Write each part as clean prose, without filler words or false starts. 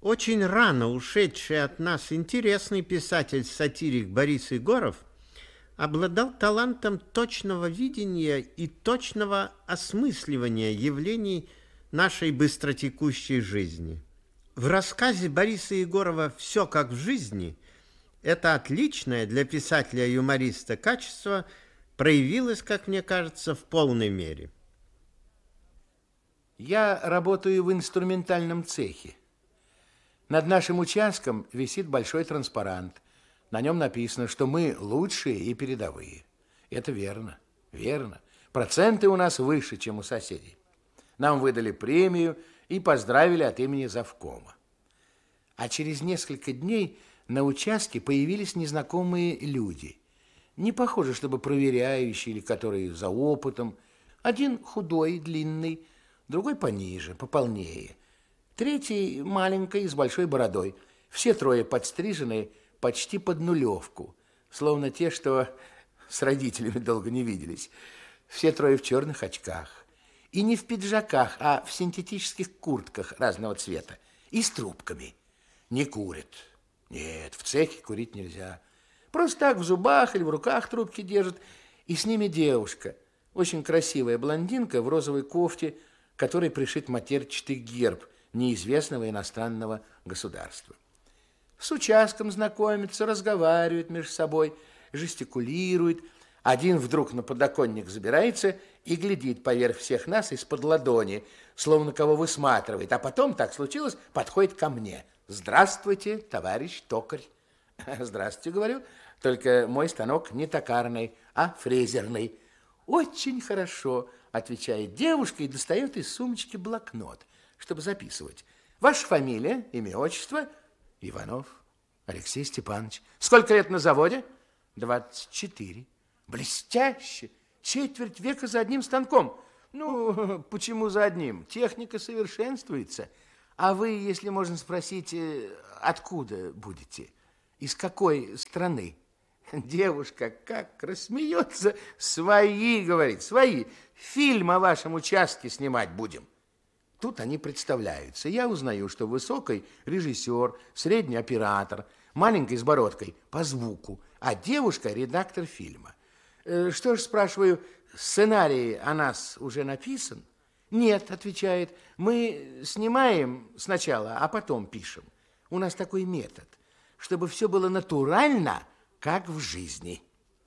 Очень рано ушедший от нас интересный писатель-сатирик Борис Егоров обладал талантом точного видения и точного осмысливания явлений нашей быстротекущей жизни. В рассказе Бориса Егорова «Все как в жизни» это отличное для писателя-юмориста качество проявилось, как мне кажется, в полной мере. Я работаю в инструментальном цехе. Над нашим участком висит большой транспарант. На нем написано, что мы лучшие и передовые. Это верно, верно. Проценты у нас выше, чем у соседей. Нам выдали премию и поздравили от имени завкома. А через несколько дней на участке появились незнакомые люди. Не похоже, чтобы проверяющие или которые за опытом. Один худой, длинный, другой пониже, пополнее. Третий маленький, с большой бородой. Все трое подстрижены почти под нулевку, словно те, что с родителями долго не виделись. Все трое в черных очках. И не в пиджаках, а в синтетических куртках разного цвета. И с трубками. Не курят. Нет, в цехе курить нельзя. Просто так в зубах или в руках трубки держат. И с ними девушка. Очень красивая блондинка в розовой кофте, которой пришит матерчатый герб неизвестного иностранного государства. С участком знакомится, разговаривает между собой, жестикулирует. Один вдруг на подоконник забирается и глядит поверх всех нас из-под ладони, словно кого высматривает. А потом, так случилось, подходит ко мне. «Здравствуйте, товарищ токарь». «Здравствуйте», говорю, только мой станок не токарный, а фрезерный. «Очень хорошо», отвечает девушка и достает из сумочки блокнот, чтобы записывать. Ваша фамилия, имя, отчество? Иванов Алексей Степанович. Сколько лет на заводе? 24. Блестяще. Четверть века за одним станком. Ну, почему за одним? Техника совершенствуется. А вы, если можно спросить, откуда будете? Из какой страны? Девушка как рассмеется. Свои, говорит, свои. Фильм о вашем участке снимать будем. Тут они представляются. Я узнаю, что высокий режиссер, средний оператор, маленький с бородкой по звуку, а девушка редактор фильма. Что ж, спрашиваю, сценарий о нас уже написан? Нет, отвечает, мы снимаем сначала, а потом пишем. У нас такой метод, чтобы все было натурально, как в жизни.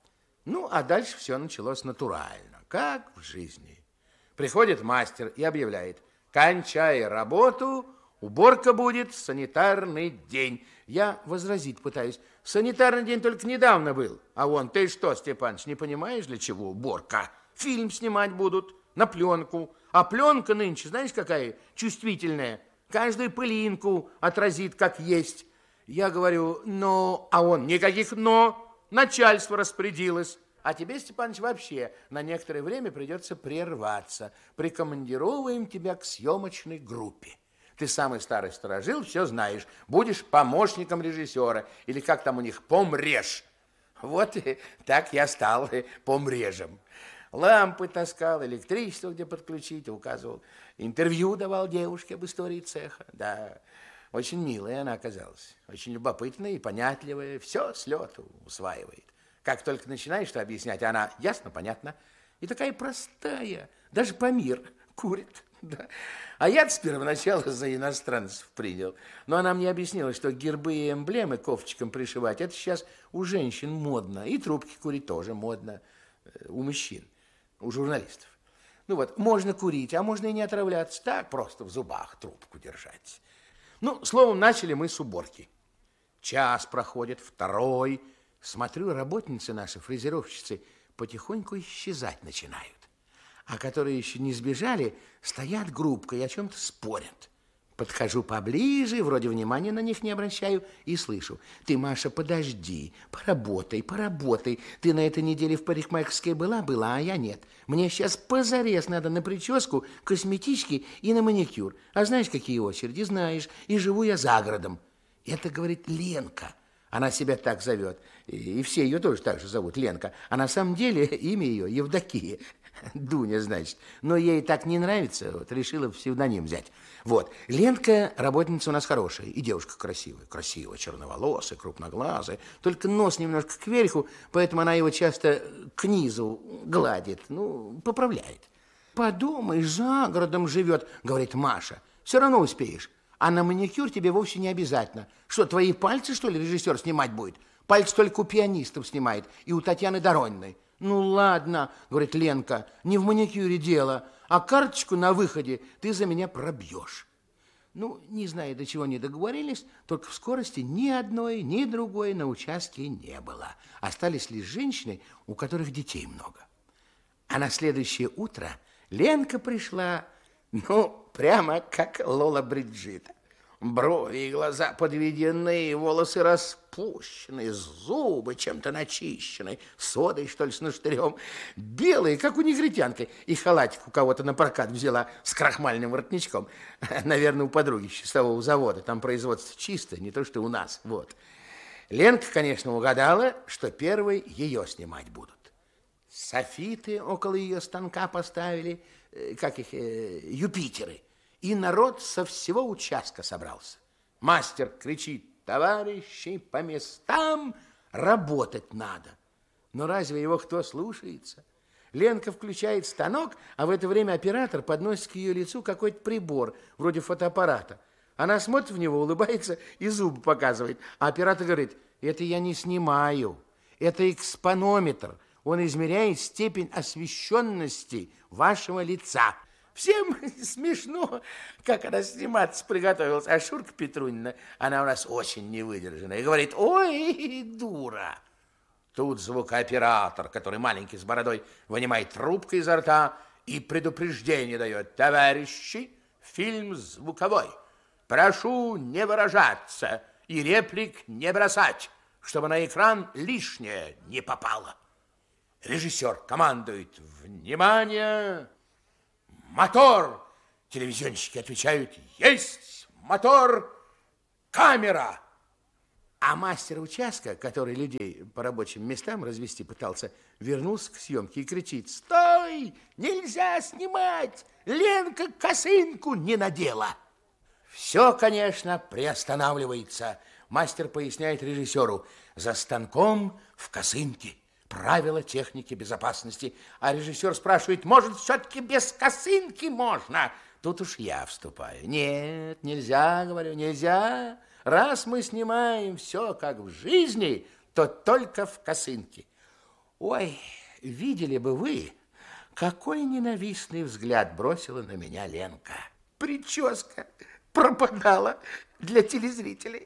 Ну, а дальше все началось натурально, как в жизни. Приходит мастер и объявляет: кончай работу, уборка будет, санитарный день. Я возразить пытаюсь. Санитарный день только недавно был. А вон, ты что, Степаныч, не понимаешь, для чего уборка? Фильм снимать будут на пленку. А пленка нынче, знаешь, какая чувствительная? Каждую пылинку отразит, как есть. Я говорю, но... А он, никаких но. Начальство распорядилось. А тебе, Степаныч, вообще на некоторое время придется прерваться. Прикомандировываем тебя к съемочной группе. Ты самый старый сторожил, все знаешь. Будешь помощником режиссера. Или как там у них, помреж. Вот и так я стал помрежем. Лампы таскал, электричество где подключить, указывал. Интервью давал девушке об истории цеха. Да, очень милая она оказалась. Очень любопытная и понятливая. Все с лету усваивает. Как только начинаешь что объяснять, она ясно, понятно. И такая простая, даже Памир курит. Да. А я-то с первоначала за иностранцев принял. Но она мне объяснила, что гербы и эмблемы кофточкам пришивать, это сейчас у женщин модно. И трубки курить тоже модно у мужчин, у журналистов. Ну вот, можно курить, а можно и не отравляться. Так, просто в зубах трубку держать. Ну, словом, начали мы с уборки. Час проходит, второй. Смотрю, работницы наши, фрезеровщицы, потихоньку исчезать начинают. А которые еще не сбежали, стоят группкой и о чем-то спорят. Подхожу поближе, вроде внимания на них не обращаю, и слышу: ты, Маша, подожди, поработай, поработай. Ты на этой неделе в парикмахерской была, а я нет. Мне сейчас позарез надо на прическу, косметички и на маникюр. А знаешь, какие очереди? Знаешь. И живу я за городом. Это, говорит, Ленка. Она себя так зовет. И все ее тоже так же зовут, Ленка. А на самом деле имя ее Евдокия. Дуня, значит. Но ей так не нравится, вот, решила псевдоним взять. Вот. Ленка, работница у нас хорошая, и девушка красивая. Красивая, черноволосая, крупноглазая. Только нос немножко кверху, поэтому она его часто к низу гладит, ну, поправляет. Подумаешь, за городом живет, говорит Маша. Все равно успеешь. А на маникюр тебе вовсе не обязательно. Что, твои пальцы, что ли, режиссер снимать будет? Пальцы только у пианистов снимает и у Татьяны Дорониной. Ну, ладно, говорит Ленка, не в маникюре дело, а карточку на выходе ты за меня пробьешь. Ну, не знаю, до чего не договорились, только в скорости ни одной, ни другой на участке не было. Остались лишь женщины, у которых детей много. А на следующее утро Ленка пришла, ну, прямо как Лола Бриджита. Брови и глаза подведены, волосы распущены, зубы чем-то начищены, содой, что ли, с наштырем, белые, как у негритянки, и халатик у кого-то на прокат взяла с крахмальным воротничком. Наверное, у подруги с чистового завода, там производство чистое, не то, что у нас, вот. Ленка, конечно, угадала, что первой ее снимать будут. Софиты около ее станка поставили, как их, Юпитеры. И народ со всего участка собрался. Мастер кричит: товарищи, по местам, работать надо. Но разве его кто слушается? Ленка включает станок, а в это время оператор подносит к ее лицу какой-то прибор, вроде фотоаппарата. Она смотрит в него, улыбается и зубы показывает. А оператор говорит: это я не снимаю, это экспонометр. Он измеряет степень освещенности вашего лица. Всем смешно, как она сниматься приготовилась. А Шурка Петрунина, она у нас очень невыдержанная, и говорит: ой, дура. Тут звукооператор, который маленький с бородой, вынимает трубку изо рта и предупреждение дает: товарищи, фильм звуковой. Прошу не выражаться и реплик не бросать, чтобы на экран лишнее не попало. Режиссер командует: внимание! Мотор! Телевизионщики отвечают: есть мотор! Камера! А мастер участка, который людей по рабочим местам развести пытался, вернулся к съемке и кричит: стой! Нельзя снимать! Ленка косынку не надела! Все, конечно, приостанавливается. Мастер поясняет режиссеру: за станком в косынке. Правила техники безопасности. А режиссер спрашивает: может, все-таки без косынки можно? Тут уж я вступаю. Нет, нельзя, говорю, нельзя. Раз мы снимаем все как в жизни, то только в косынке. Ой, видели бы вы, какой ненавистный взгляд бросила на меня Ленка. Прическа пропадала для телезрителей.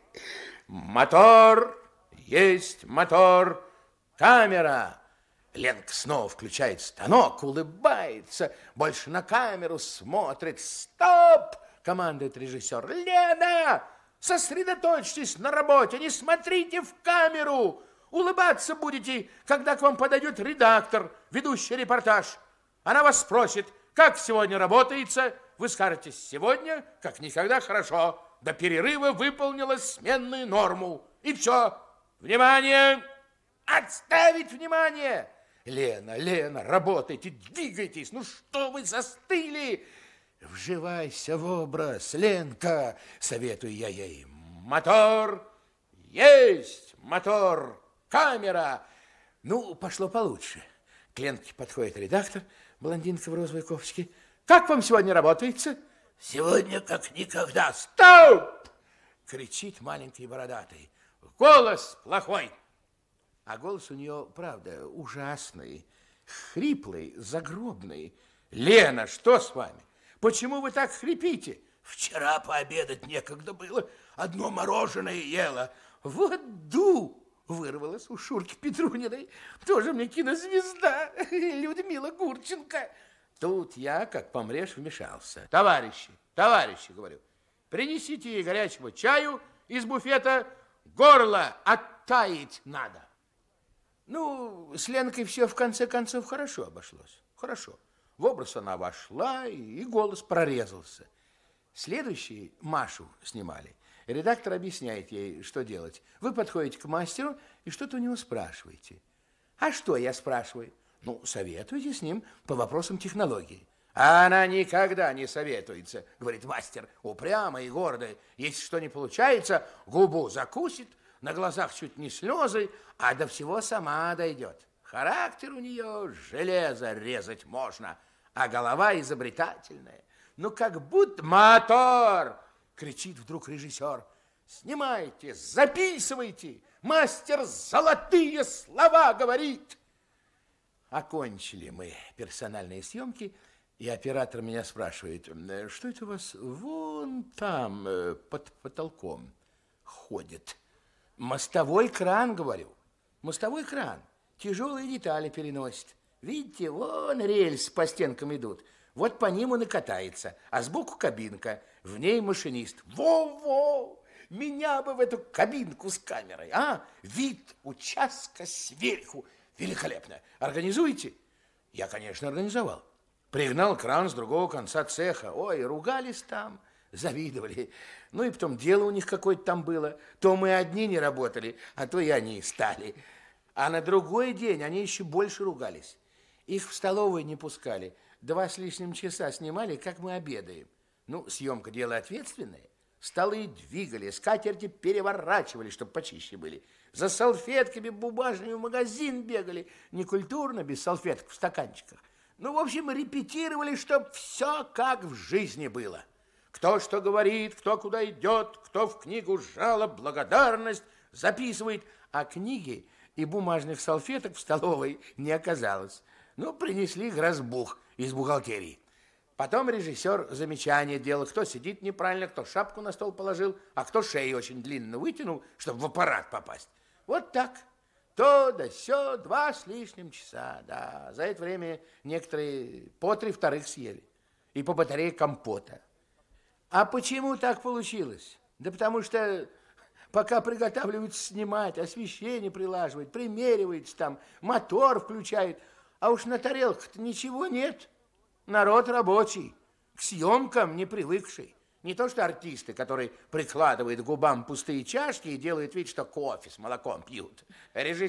Мотор, есть мотор. Камера! Ленка снова включает станок, улыбается, больше на камеру смотрит. Стоп! Командует режиссер. Лена, сосредоточьтесь на работе, не смотрите в камеру. Улыбаться будете, когда к вам подойдет редактор, ведущий репортаж. Она вас спросит: как сегодня работается? Вы скажете: сегодня, как никогда, хорошо. До перерыва выполнила сменную норму. И все. Внимание! Отставить внимание! Лена, Лена, работайте, двигайтесь. Ну что вы застыли? Вживайся в образ, Ленка, советую я ей. Мотор, есть мотор, камера. Ну, пошло получше. К Ленке подходит редактор, блондинка в розовой кофточке. Как вам сегодня работается? Сегодня как никогда. Стоп! Кричит маленький бородатый. Голос плохой. А голос у нее, правда, ужасный, хриплый, загробный. Лена, что с вами? Почему вы так хрипите? Вчера пообедать некогда было, одно мороженое ела. Вот ду! Вырвалась у Шурки Петруниной. Тоже мне кинозвезда, Людмила Гурченко. Тут я, как помрешь, вмешался. Товарищи, говорю, принесите ей горячего чаю из буфета, горло оттаять надо. Ну, с Ленкой все в конце концов хорошо обошлось. Хорошо. В образ она вошла, и голос прорезался. Следующий Машу снимали. Редактор объясняет ей, что делать. Вы подходите к мастеру и что-то у него спрашиваете. А что я спрашиваю? Ну, советуйте с ним по вопросам технологии. А она никогда не советуется, говорит мастер, упрямая и гордая. Если что не получается, губу закусит, на глазах чуть не слезы, а до всего сама дойдет. Характер у нее железо резать можно, а голова изобретательная. Ну, как будто мотор, кричит вдруг режиссер. Снимайте, записывайте, мастер золотые слова говорит. Окончили мы персональные съемки, и оператор меня спрашивает, что это у вас вон там под потолком ходит? Мостовой кран, говорю. Мостовой кран. Тяжелые детали переносит. Видите, вон рельсы по стенкам идут. Вот по ним он и катается. А сбоку кабинка. В ней машинист. Во-во! Меня бы в эту кабинку с камерой, а? Вид участка сверху. Великолепно. Организуете? Я, конечно, организовал. Пригнал кран с другого конца цеха. Ой, ругались там, завидовали. Ну и потом дело у них какое-то там было. То мы одни не работали, а то и они стали. А на другой день они еще больше ругались. Их в столовую не пускали. 2 с лишним часа снимали, как мы обедаем. Ну, съемка дело ответственное. Столы двигали, скатерти переворачивали, чтобы почище были. За салфетками бумажными в магазин бегали. Некультурно, без салфеток в стаканчиках. Ну, в общем, репетировали, чтобы все как в жизни было. Кто что говорит, кто куда идет, кто в книгу жалоб, благодарность записывает. А книги и бумажных салфеток в столовой не оказалось. Ну, принесли грозбух из бухгалтерии. Потом режиссер замечания делал, кто сидит неправильно, кто шапку на стол положил, а кто шею очень длинно вытянул, чтобы в аппарат попасть. Вот так. То да сё, 2 с лишним часа, да. За это время некоторые по 3 вторых съели. И по батарее компота. А почему так получилось? Да потому что пока приготавливаются снимать, освещение прилаживают, примеривается там, мотор включают, а уж на тарелках-то ничего нет. Народ рабочий, к съемкам не привыкший. Не то что артисты, которые прикладывают к губам пустые чашки и делают вид, что кофе с молоком пьют.